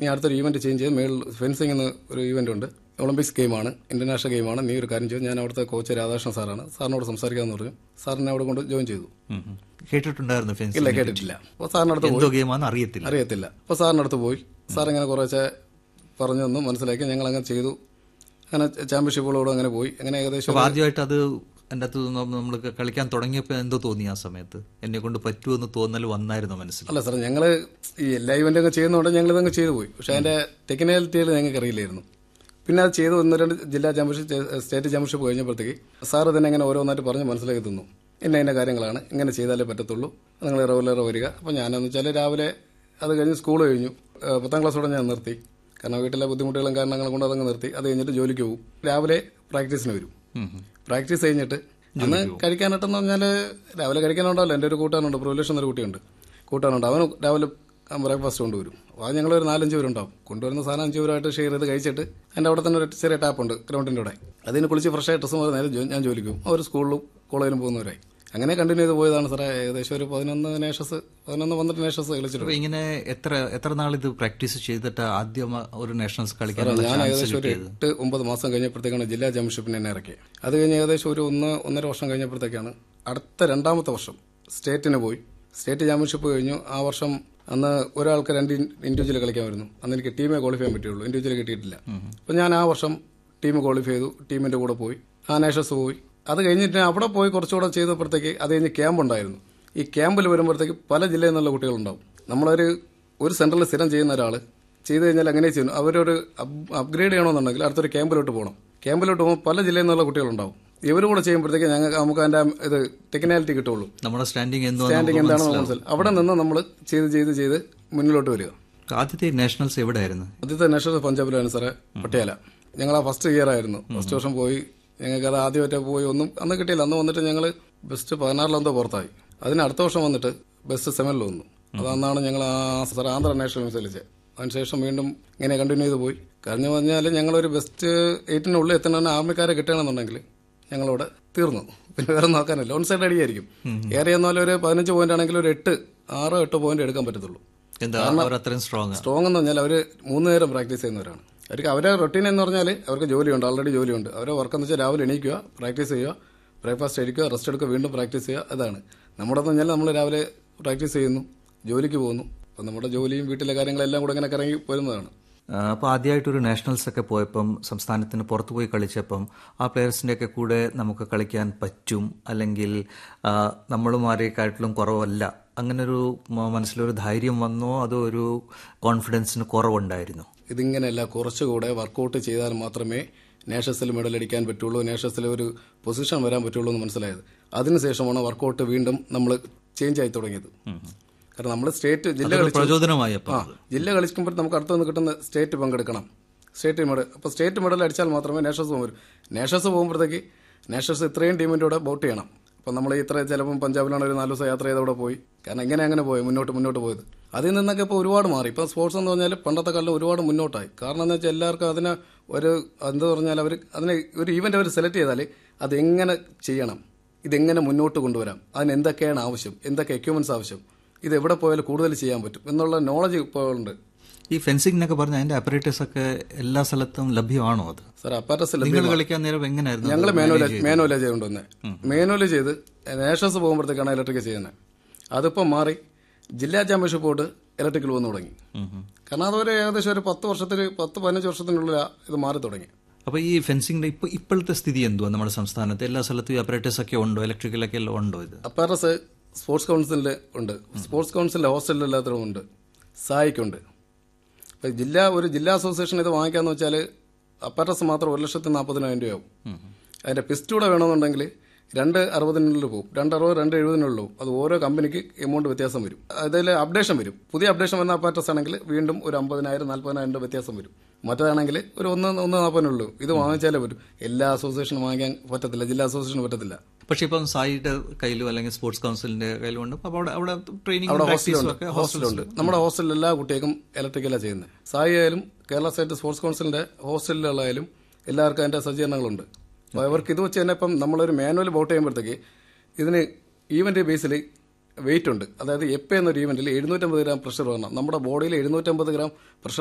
നീ അടുത്തൊരു event change ചെയ്ത് മേളിൽ ഫെൻസിംഗ് എന്ന് ഒരു ഈവന്റ് ഉണ്ട്, ഒളിമ്പിക്സ് ഗെയിമാണ്, ഇന്റർനാഷണൽ ഗെയിമാണ്, നീ ഒരു കാര്യം ചെയ്തു. ഞാൻ അവിടുത്തെ കോച്ച് രാധാകൃഷ്ണൻ സാറാണ്, സാറിനോട് സംസാരിക്കാമെന്ന് പറഞ്ഞു. സാറിനെ അവിടെ കൊണ്ട് ജോയിൻ ചെയ്തു. കേട്ടിട്ടുണ്ടായിരുന്നു? ഇല്ല, കേട്ടിട്ടില്ല. അപ്പോൾ സാറിനടുത്ത് അറിയത്തില്ല. അപ്പോൾ സാറിനടുത്ത് പോയി സാർ ഇങ്ങനെ കുറേശ്ശെ പറഞ്ഞു തന്നു, മനസ്സിലാക്കി. ഞങ്ങൾ അങ്ങനെ ചെയ്തു. അങ്ങനെ ചാമ്പ്യൻഷിപ്പുകളോട് അങ്ങനെ പോയി. അങ്ങനെ ഏകദേശം ആദ്യമായിട്ട് അത് എൻ്റെ അകത്ത് നമ്മൾ കളിക്കാൻ തുടങ്ങിയപ്പോൾ എന്തോ തോന്നി ആ സമയത്ത്? എന്നെ കൊണ്ട് പറ്റുമെന്ന് തോന്നൽ വന്നായിരുന്നു മനസ്സിൽ? അല്ല സാർ, ഞങ്ങൾ ഈ എല്ലാ ഇവന്റൊക്കെ ചെയ്യുന്നതുകൊണ്ട് ഞങ്ങൾ ഇതങ്ങ് ചെയ്തു പോയി. പക്ഷെ അതിന്റെ ടെക്നിക്കാലിറ്റികൾ ഞങ്ങൾക്ക് അറിയില്ലായിരുന്നു. പിന്നെ അത് ചെയ്തു 1-2 ജില്ലാ ചാമ്പ്യൻഷിപ്പ്, സ്റ്റേറ്റ് ചാമ്പ്യൻഷിപ്പ് കഴിഞ്ഞപ്പോഴത്തേക്ക് സാറ് തന്നെ ഇങ്ങനെ ഓരോന്നായിട്ട് പറഞ്ഞ് മനസ്സിലാക്കി തന്നു. ഇന്ന കാര്യങ്ങളാണ്, ഇങ്ങനെ ചെയ്താലേ പറ്റത്തുള്ളൂ, നിങ്ങൾ റെഗുലർ വരിക. അപ്പം ഞാനെന്ന് വെച്ചാൽ രാവിലെ അത് കഴിഞ്ഞ് സ്കൂൾ കഴിഞ്ഞു, 10ാം ക്ലാസ്സോടെ ഞാൻ നിർത്തി. കാരണം വീട്ടിലെ ബുദ്ധിമുട്ടുകളും കാരണങ്ങളും കൊണ്ട് അതങ്ങ് നിർത്തി. അത് കഴിഞ്ഞിട്ട് ജോലിക്ക് പോകും. രാവിലെ പ്രാക്ടീസിന് വരും. പ്രാക്ടീസ് കഴിഞ്ഞിട്ട് അന്ന് കഴിക്കാനായിട്ടെന്ന് പറഞ്ഞാൽ രാവിലെ കഴിക്കാനുണ്ടാവില്ല. എൻ്റെ ഒരു കൂട്ടാനുണ്ട്, പ്രൊവിലേഷൻ എന്നൊരു കുട്ടിയുണ്ട്, കൂട്ടാനുണ്ട്. അവന് രാവിലെ ബ്രേക്ക്ഫാസ്റ്റ് കൊണ്ടുവരും. അപ്പോൾ അത് ഞങ്ങളൊരു 4-5 പേരുണ്ടാവും. കൊണ്ടുവരുന്ന സാധനം 5 പേരായിട്ട് ഷെയർ ചെയ്ത് കഴിച്ചിട്ട് എൻ്റെ അവിടെ തന്നെ ഒരു ചെറിയ ടാപ്പുണ്ട് ഗ്രൗണ്ടിൻ്റെ അവിടെ. അതിന് കുളിച്ച് ഫ്രഷായി ഡ്രസ്സ് മാറി നേരെ ഞാൻ ജോലിക്ക് പോകും. അവർ സ്കൂളിലും കോളേജിലും പോകുന്നവരായി. അങ്ങനെ കണ്ടിന്യൂ ചെയ്ത് പോയതാണ് സാറേ. ഏകദേശം ഒരു 11-12 നേഷൻസ് കളിച്ചിട്ടുണ്ട്. ഇങ്ങനെ എത്ര നാളിത് പ്രാക്ടീസ് ചെയ്തിട്ട് ആദ്യം ഒരു നാഷണൽസ് കളിക്കാൻ? ഞാൻ ഏകദേശം ഒരു 8-9 മാസം കഴിഞ്ഞപ്പോഴത്തേക്കാണ് ജില്ലാ ചാമ്പ്യൻഷിപ്പിന് എന്നെ ഇറക്കി. അത് കഴിഞ്ഞ് ഏകദേശം ഒരു 1-1.5 വർഷം കഴിഞ്ഞപ്പോഴത്തേക്കാണ് അടുത്ത 2ാമത്തെ വർഷം സ്റ്റേറ്റിന് പോയി. സ്റ്റേറ്റ് ചാമ്പ്യൻഷിപ്പ് കഴിഞ്ഞു. ആ വർഷം അന്ന് ഒരാൾക്ക് 2 ഇൻഡിവിജ്വൽ കളിക്കാൻ വരുന്നു. അന്ന് എനിക്ക് ടീമെ ക്വാളിഫൈ ചെയ്യാൻ പറ്റുള്ളൂ, ഇൻഡിവിജ്വൽ കിട്ടിയിട്ടില്ല. അപ്പം ഞാൻ ആ വർഷം ടീം ക്വാളിഫൈ ചെയ്തു, ടീമിന്റെ കൂടെ പോയി, ആ നേഷൻസ് പോയി. അത് കഴിഞ്ഞിട്ട് അവിടെ പോയി കുറച്ചുകൂടെ ചെയ്തപ്പോഴത്തേക്ക് അത് കഴിഞ്ഞ് ക്യാമ്പ് ഉണ്ടായിരുന്നു. ഈ ക്യാമ്പിൽ വരുമ്പോഴത്തേക്ക് പല ജില്ലയിൽ നിന്നുള്ള കുട്ടികളുണ്ടാവും. നമ്മളൊരു സെന്ററിൽ സ്ഥിരം ചെയ്യുന്ന ഒരാൾ ചെയ്ത് കഴിഞ്ഞാൽ അങ്ങനെ ചെയ്യുന്നു. അവരൊരു അപ്ഗ്രേഡ് ചെയ്യണമെന്നുണ്ടെങ്കിൽ അടുത്തൊരു ക്യാമ്പിലോട്ട് പോകണം. ക്യാമ്പിലോട്ട് പോകുമ്പോൾ പല ജില്ലയിൽ നിന്നുള്ള കുട്ടികളുണ്ടാവും. ഇവരും കൂടെ ചെയ്യുമ്പോഴത്തേക്ക് നമുക്ക് അതിന്റെ ഇത് ടെക്നിക്കാലിറ്റി കിട്ടുള്ളൂ, നമ്മുടെ സ്റ്റാൻഡിങ് എന്താണെന്ന് മനസ്സിലാവും. അവിടെ നിന്ന് നമ്മൾ ചെയ്ത് മുന്നിലോട്ട് വരിക. ആദ്യത്തെ നാഷണൽസ് എവിടെയായിരുന്നു? ആദ്യത്തെ നാഷണൽസ് പഞ്ചാബിലായിരുന്നു സാറേ, പട്ടിയാല. ഞങ്ങൾ ആ ഫസ്റ്റ് ഇയർ ആയിരുന്നു. ഫസ്റ്റ് വർഷം പോയി. ഞങ്ങൾക്ക് അത് ആദ്യമായിട്ട് പോയി ഒന്നും അന്ന് കിട്ടിയില്ല. അന്ന് വന്നിട്ട് ഞങ്ങൾ ബെസ്റ്റ് 16 പുറത്തായി. അതിന് അടുത്ത വർഷം വന്നിട്ട് ബെസ്റ്റ് 7 വന്നു. അന്നാണ് ഞങ്ങൾ ആന്ധ്ര നാഷണൽ മത്സരിച്ചത്. അതിനുശേഷം വീണ്ടും ഇങ്ങനെ കണ്ടിന്യൂ ചെയ്ത് പോയി. കഴിഞ്ഞു പറഞ്ഞാൽ ഞങ്ങളൊരു ബെസ്റ്റ് 8-നുള്ളിൽ എത്തണമെന്ന് ആർമിക്കാരെ കിട്ടണമെന്നുണ്ടെങ്കിൽ ഞങ്ങളവിടെ തീർന്നു. പിന്നെ വേറെ നോക്കാനില്ല. Loan side അടിയായിരിക്കും. ഏറെ എന്നാൽ ഒരു 15 പോയിന്റ് ആണെങ്കിൽ ഒരു 6-8 പോയിന്റ് എടുക്കാൻ പറ്റത്തുള്ളൂ. സ്ട്രോങ് എന്ന് പറഞ്ഞാൽ അവർ 3 നേരം പ്രാക്ടീസ് ചെയ്യുന്നവരാണ്. അവരെ റൊട്ടീൻ എന്ന് പറഞ്ഞാൽ അവർക്ക് ജോലിയുണ്ട്, ഓൾറെഡി ജോലിയുണ്ട്. അവരെ വർക്ക് എന്ന് വെച്ചാൽ രാവിലെ എണീക്കുക, പ്രാക്ടീസ് ചെയ്യുക, ബ്രേക്ക്ഫാസ്റ്റ് കഴിക്കുക, റെസ്റ്റ് എടുക്കുക, വീണ്ടും പ്രാക്ടീസ് ചെയ്യുക. അതാണ് നമ്മുടെ എന്ന് പറഞ്ഞാൽ നമ്മൾ രാവിലെ പ്രാക്ടീസ് ചെയ്യുന്നു, ജോലിക്ക് പോകുന്നു. അപ്പം നമ്മുടെ ജോലിയും വീട്ടിലെ കാര്യങ്ങളെല്ലാം കൂടെ ഇങ്ങനെ കറങ്ങി വരുന്നതാണ്. അപ്പോൾ ആദ്യമായിട്ടൊരു നാഷണൽസ് ഒക്കെ പോയപ്പം, സംസ്ഥാനത്തിന് പുറത്തു പോയി കളിച്ചപ്പം ആ പ്ലെയേഴ്സിൻ്റെയൊക്കെ കൂടെ നമുക്ക് കളിക്കാൻ പറ്റും, അല്ലെങ്കിൽ നമ്മളുമാരെക്കാട്ടിലും കുറവല്ല, അങ്ങനൊരു മനസ്സിലൊരു ധൈര്യം വന്നോ അതോ ഒരു കോൺഫിഡൻസിന് കുറവുണ്ടായിരുന്നു? ഇതിങ്ങനെയല്ല, കുറച്ചുകൂടെ വർക്കൗട്ട് ചെയ്താൽ മാത്രമേ നാഷണൽസിൽ മെഡൽ അടിക്കാൻ പറ്റുള്ളൂ, നാഷണൽസിൽ ഒരു പൊസിഷൻ വരാൻ പറ്റുള്ളൂ എന്ന് മനസ്സിലായത്. അതിനുശേഷമാണ് വർക്കൗട്ട് വീണ്ടും നമ്മൾ ചേഞ്ച് ആയി തുടങ്ങിയത്. കാരണം നമ്മൾ ജില്ല കളിക്കുമ്പോൾ നമുക്ക് അടുത്തുനിന്ന് കിട്ടുന്ന സ്റ്റേറ്റ് പങ്കെടുക്കണം, സ്റ്റേറ്റ് മെഡൽ. അപ്പോൾ സ്റ്റേറ്റ് മെഡൽ അടിച്ചാൽ മാത്രമേ നാഷണൽസ് പോകും. നാഷണൽസ് പോകുമ്പോഴത്തേക്ക് നാഷണൽസ് ഇത്രയും ടീമിൻ്റെ കൂടെ ബോട്ട് ചെയ്യണം. അപ്പം നമ്മൾ ചിലപ്പം പഞ്ചാബിലാണ് ഒരു 4 ദിവസം യാത്ര ചെയ്ത് അവിടെ പോയി. കാരണം അങ്ങനെ പോയി മുന്നോട്ട് പോയത്. അതിൽ നിന്നൊക്കെ ഇപ്പോൾ ഒരുപാട് മാറി. ഇപ്പം സ്പോർട്സ് എന്ന് പറഞ്ഞാൽ പണ്ടത്തെ കാലം ഒരുപാട് മുന്നോട്ടായി. കാരണം എന്ന് വെച്ചാൽ എല്ലാവർക്കും അതിന് എന്താ പറഞ്ഞാൽ അതിനെ ഒരു ഈവന്റ് അവർ സെലക്ട് ചെയ്താൽ അതെങ്ങനെ ചെയ്യണം, ഇതെങ്ങനെ മുന്നോട്ട് കൊണ്ടുവരാം, അതിന് എന്തൊക്കെയാണ് ആവശ്യം, എന്തൊക്കെ എക്യുപ്മെന്റ്സ് ആവശ്യം, ഇത് എവിടെ പോയാലും കൂടുതൽ ചെയ്യാൻ പറ്റും എന്നുള്ള നോളജ് ഇപ്പോൾ ഉണ്ട്. ഈ ഫെൻസിംഗിനൊക്കെ പറഞ്ഞാൽ അതിന്റെ അപ്പറേറ്റസ് ഒക്കെ എല്ലാ സ്ഥലത്തും ലഭ്യമാണോ? അത് സാർ അപ്പാരറ്റസ് കളിക്കാൻ നേരം എങ്ങനെയായിരുന്നു? ഞങ്ങൾ മാനുവലേ ചെയ്തുകൊണ്ടുവന്നേ. മാനുവലേ ചെയ്ത് നാഷണൽസ് പോകുമ്പോഴത്തേക്കാണ് ഇലക്ട്രിക് ചെയ്യുന്നത്. അതിപ്പോൾ മാറി ജില്ലാ ചാമ്പ്യൻഷിപ്പ് പോയിട്ട് ഇലക്ട്രിക്കൽ വന്നു തുടങ്ങി. കാരണം അതൊരു ഏകദേശം ഒരു 10-15 വർഷത്തിനുള്ളിൽ ഇത് മാറി തുടങ്ങി. അപ്പോൾ ഈ ഫെൻസിംഗിന്റെ ഇപ്പോഴത്തെ സ്ഥിതി എന്തുവാ? നമ്മുടെ സംസ്ഥാനത്ത് എല്ലാ സ്ഥലത്തും അപ്പറേറ്റസ് ഒക്കെ ഉണ്ടോ? ഇലക്ട്രിക്കലൊക്കെ എല്ലാം ഉണ്ടോ? ഇത് അപ്പാരറ്റസ് സ്പോർട്സ് കൗൺസിലിൽ ഉണ്ട്, സ്പോർട്സ് കൗൺസിലിന്റെ ഹോസ്റ്റലിൽ എല്ലാത്തിനും ഉണ്ട്, സായിക്കുണ്ട്. ഒരു ജില്ലാ അസോസിയേഷൻ ഇത് വാങ്ങിക്കാന്ന് വെച്ചാൽ അപ്പാരറ്റസ് മാത്രം 1,40,000 രൂപയാവും. അതിന്റെ പിസ്റ്റൂടെ വേണമെന്നുണ്ടെങ്കിൽ 260 പോകും, 270 പോകും. അത് ഓരോ കമ്പനിക്ക് എമൗണ്ട് വ്യത്യാസം വരും. അതിൽ അപ്ഡേഷൻ വരും. പുതിയ അപ്ഡേഷൻ വന്ന അപ്പാരറ്റസ് ആണെങ്കിൽ വീണ്ടും ഒരു 50,000-40,000 വ്യത്യാസം വരും. മറ്റേതാണെങ്കിൽ ഒരു 140 ഇത് വാങ്ങിച്ചാലേ പറ്റും. എല്ലാ അസോസിയേഷനും വാങ്ങിക്കാൻ പറ്റത്തില്ല, ജില്ലാ അസോസിയേഷന് പറ്റത്തില്ല. പക്ഷെ ഇപ്പം സായിയുടെ കയ്യിലും അല്ലെങ്കിൽ സ്പോർട്സ് കൗൺസിലിന്റെ കയ്യിലും ഉണ്ട്. അവിടെ ഹോസ്റ്റലുണ്ട്. നമ്മുടെ ഹോസ്റ്റലിൽ എല്ലാ കുട്ടികൾക്കും ഇലക്ട്രിക്കലാണ് ചെയ്യുന്നത്. സായി ആയാലും കേരള സ്റ്റേറ്റ് സ്പോർട്സ് കൗൺസിലിന്റെ ഹോസ്റ്റലിലായാലും എല്ലാവർക്കും അതിന്റെ സജ്ജീകരണങ്ങളുണ്ട്. അപ്പോൾ അവർക്ക് ഇത് വെച്ച് തന്നെ ഇപ്പം നമ്മളൊരു മാനുവൽ ബോട്ട് ചെയ്യുമ്പോഴത്തേക്ക് ഇതിന് ഈവന്റ് ബേസിൽ വെയിറ്റ് ഉണ്ട്. അതായത് എപ്പ എന്നൊരു ഈവന്റിൽ 750 ഗ്രാം പ്രഷർ വരണം. നമ്മുടെ ബോഡിയിൽ 750 ഗ്രാം പ്രഷർ